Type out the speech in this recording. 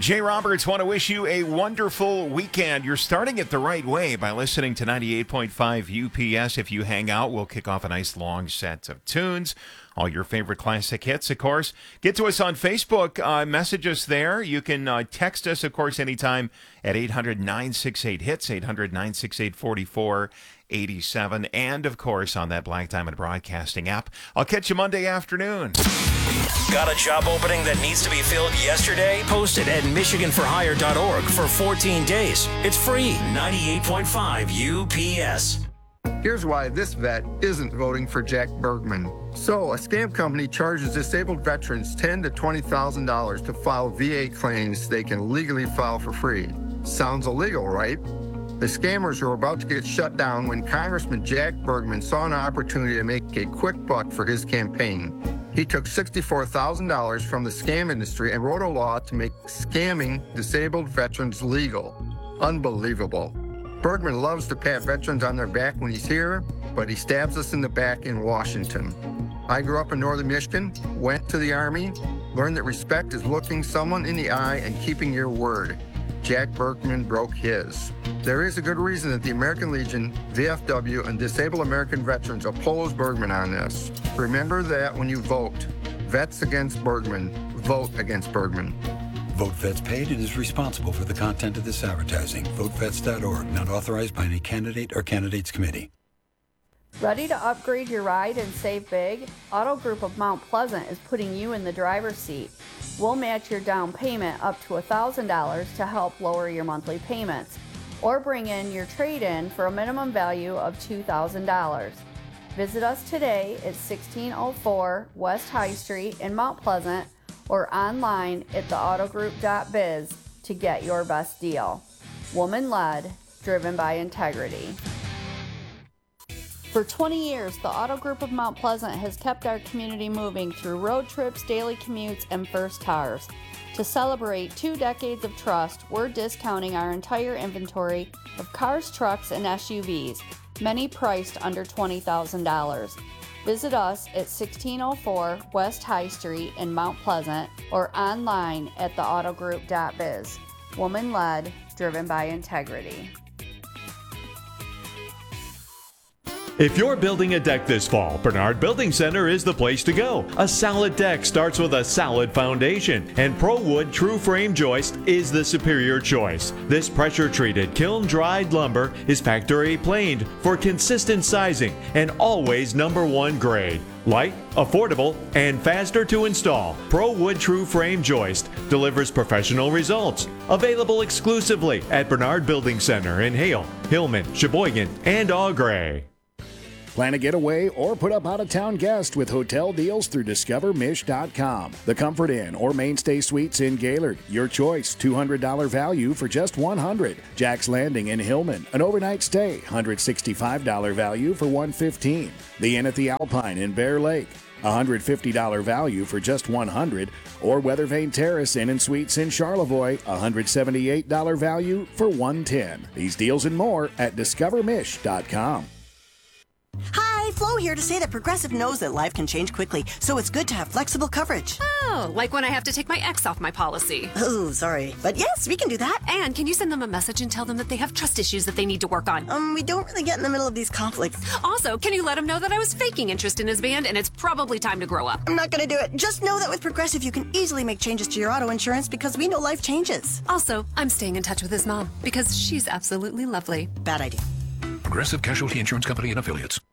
Jay Roberts want to wish you a wonderful weekend. You're starting it the right way by listening to 98.5 UPS. If you hang out, we'll kick off a nice long set of tunes. All your favorite classic hits, of course. Get to us on Facebook. Message us there. You can text us, of course, anytime at 800-968-HITS, 800-968-4487. And, of course, on that Black Diamond Broadcasting app. I'll catch you Monday afternoon. Got a job opening that needs to be filled yesterday? Post it at MichiganForHire.org for 14 days. It's free. 98.5 UPS. Here's why this vet isn't voting for Jack Bergman. So, a scam company charges disabled veterans $10,000 to $20,000 to file VA claims they can legally file for free. Sounds illegal, right? The scammers were about to get shut down when Congressman Jack Bergman saw an opportunity to make a quick buck for his campaign. He took $64,000 from the scam industry and wrote a law to make scamming disabled veterans legal. Unbelievable. Bergman loves to pat veterans on their back when he's here, but he stabs us in the back in Washington. I grew up in northern Michigan, went to the Army, learned that respect is looking someone in the eye and keeping your word. Jack Bergman broke his. There is a good reason that the American Legion, VFW, and Disabled American Veterans oppose Bergman on this. Remember that when you vote. Vets against Bergman. Vote against Bergman. Vote Vets Paid and is responsible for the content of this advertising. VoteVets.org, not authorized by any candidate or candidates committee. Ready to upgrade your ride and save big? Auto Group of Mount Pleasant is putting you in the driver's seat. We'll match your down payment up to $1,000 to help lower your monthly payments, or bring in your trade-in for a minimum value of $2,000. Visit us today at 1604 West High Street in Mount Pleasant or online at theautogroup.biz to get your best deal. Woman-led, driven by integrity. For 20 years, the Auto Group of Mount Pleasant has kept our community moving through road trips, daily commutes, and first cars. To celebrate 2 decades of trust, we're discounting our entire inventory of cars, trucks, and SUVs, many priced under $20,000. Visit us at 1604 West High Street in Mount Pleasant or online at theautogroup.biz. Woman-led, driven by integrity. If you're building a deck this fall, Bernard Building Center is the place to go. A solid deck starts with a solid foundation, and ProWood True Frame Joist is the superior choice. This pressure-treated, kiln-dried lumber is factory planed for consistent sizing and always #1 grade. Light, affordable, and faster to install, ProWood True Frame Joist delivers professional results. Available exclusively at Bernard Building Center in Hale, Hillman, Sheboygan, and Augrey. Plan a getaway or put up out-of-town guests with hotel deals through DiscoverMish.com. The Comfort Inn or Mainstay Suites in Gaylord. Your choice, $200 value for just $100. Jack's Landing in Hillman, an overnight stay, $165 value for $115. The Inn at the Alpine in Bear Lake, $150 value for just $100. Or Weathervane Terrace Inn and Suites in Charlevoix, $178 value for $110. These deals and more at DiscoverMish.com. Hi, Flo here to say that Progressive knows that life can change quickly, so it's good to have flexible coverage. Oh, like when I have to take my ex off my policy. Oh, sorry. But yes, we can do that. And can you send them a message and tell them that they have trust issues that they need to work on? We don't really get in the middle of these conflicts. Also, can you let them know that I was faking interest in his band and it's probably time to grow up? I'm not going to do it. Just know that with Progressive, you can easily make changes to your auto insurance because we know life changes. Also, I'm staying in touch with his mom because she's absolutely lovely. Bad idea. Progressive Casualty Insurance Company and Affiliates.